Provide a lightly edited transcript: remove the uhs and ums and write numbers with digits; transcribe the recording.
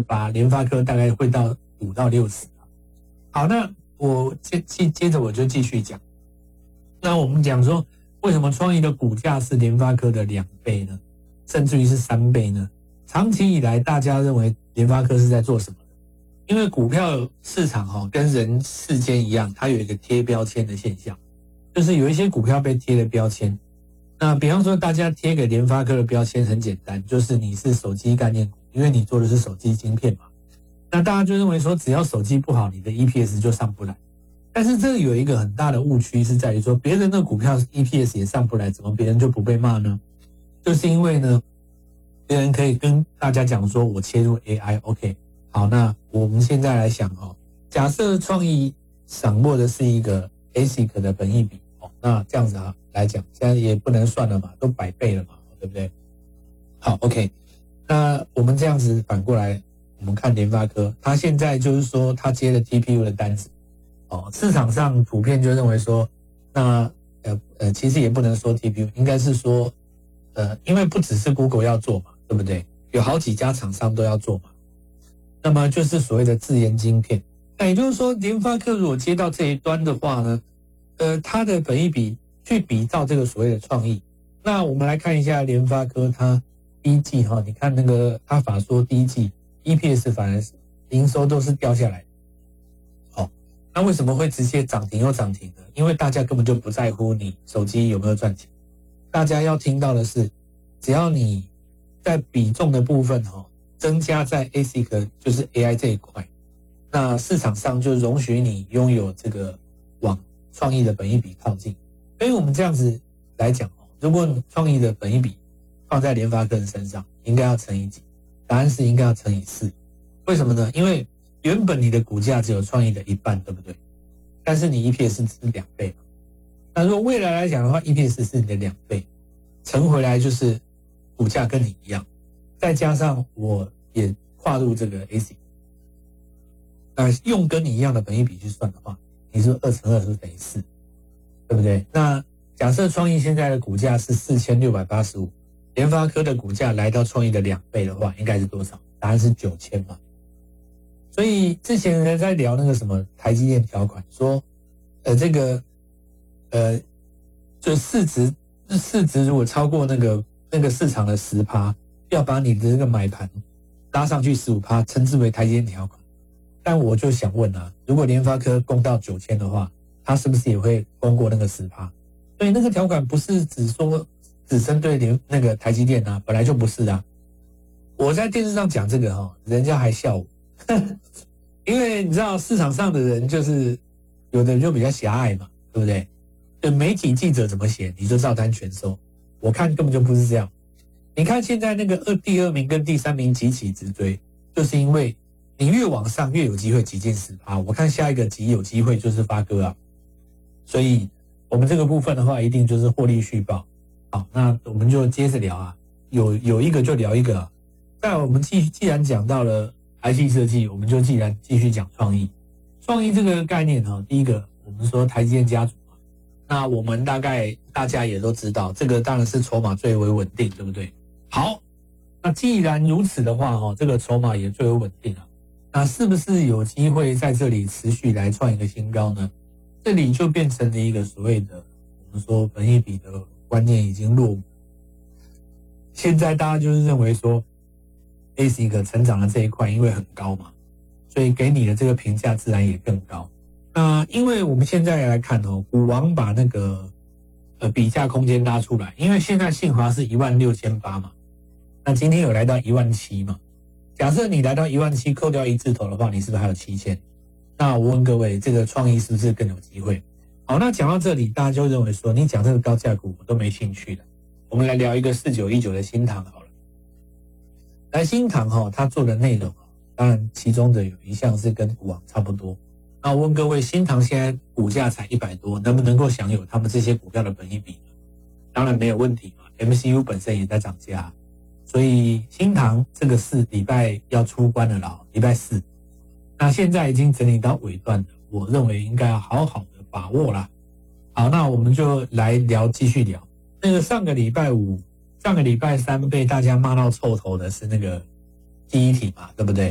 8，联发科大概会到5到60。好，那我接着我就继续讲。那我们讲说，为什么创意的股价是联发科的2倍呢？甚至于是3倍呢？长期以来，大家认为联发科是在做什么？因为股票市场跟人世间一样，它有一个贴标签的现象，就是有一些股票被贴了标签。那比方说，大家贴给联发科的标签很简单，就是你是手机概念股，因为你做的是手机晶片嘛。那大家就认为说，只要手机不好，你的 EPS 就上不来。但是这有一个很大的误区，是在于说，别人的股票 EPS 也上不来，怎么别人就不被骂呢？就是因为呢，别人可以跟大家讲说，我切入 AI，OK。好，那我们现在来想假设创意掌握的是一个 ASIC 的本益比那这样子来讲，现在也不能算了嘛，都100倍了嘛，对不对？好 ，OK。那我们这样子反过来，我们看联发科，它现在就是说，它接了 TPU 的单子，市场上普遍就认为说，那其实也不能说 TPU， 应该是说，因为不只是 Google 要做嘛，对不对？有好几家厂商都要做嘛。那么就是所谓的自研晶片，那也就是说，联发科如果接到这一端的话呢，它的本益比去比照这个所谓的创意。那我们来看一下联发科，它第一季你看那个它法说第一季 EPS 反而是营收都是掉下来。那为什么会直接涨停又涨停呢？因为大家根本就不在乎你手机有没有赚钱，大家要听到的是，只要你在比重的部分增加在 ASIC 就是 AI 这一块，那市场上就容许你拥有这个往创意的本益比靠近。所以我们这样子来讲如果你创意的本益比放在联发科的身上，应该要乘以几？答案是应该要乘以4。为什么呢？因为原本你的股价只有创意的1半，对不对？但是你 EPS 是2倍嘛。那如果未来来讲的话 ，EPS 是你的2倍，乘回来就是股价跟你一样。再加上我也跨入这个 ASIC， 用跟你一样的本益比去算的话，你说2乘2是等于4，对不对？那假设创意现在的股价是4685，联发科的股价来到创意的2倍的话，应该是多少？答案是9000嘛。所以之前人在聊那个什么台积电条款，说就市值如果超过那个市场的 10%， 要把你的这个买盘拉上去 15%， 称之为台积电条款。但我就想问如果联发科攻到9000的话，它是不是也会攻过那个 10%？ 所以那个条款不是只针对那个台积电本来就不是我在电视上讲这个人家还笑我因为你知道市场上的人就是有的人就比较狭隘嘛，对不对？就媒体记者怎么写你就照单全收，我看根本就不是这样。你看现在那个第2名跟第3名急起直追，就是因为你越往上越有机会挤进 10%， 我看下一个极有机会就是发哥所以我们这个部分的话一定就是获利续报。好，那我们就接着聊有一个就聊一个在我们既然讲到了IC 设计，我们就既然继续讲创意。创意这个概念第一个我们说台积电家族那我们大概大家也都知道，这个当然是筹码最为稳定，对不对？好，那既然如此的话这个筹码也最为稳定那是不是有机会在这里持续来创一个新高呢？这里就变成了一个所谓的我们说本益比的观念已经落伍。现在大家就是认为说 ASIC 成长的这一块因为很高嘛，所以给你的这个评价自然也更高。那因为我们现在来看股王把那个比价空间拉出来，因为现在信华是16800嘛，那今天有来到17000嘛。假设你来到17000扣掉一字头的话，你是不是还有7000？那我问各位，这个创意是不是更有机会？好，那讲到这里，大家就认为说你讲这个高价股我都没兴趣的。我们来聊一个4919的新唐好了。来新唐它做的内容当然其中的有一项是跟股王差不多。那我问各位，新唐现在股价才100多，能不能够享有他们这些股票的本益比呢？当然没有问题嘛 ，MCU 本身也在涨价，所以新唐这个是礼拜要出关了啦，礼拜4。那现在已经整理到尾段了，我认为应该要好好的把握啦。好，那我们就来继续聊。那个上个礼拜3被大家骂到臭头的是那个记忆体嘛，对不对？